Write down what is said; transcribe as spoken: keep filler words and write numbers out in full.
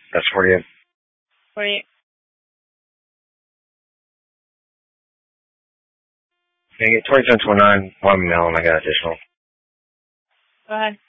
That's forty-eight. forty-eight. Can I get twenty-seven twenty-nine, one mil, and I got additional. Go ahead.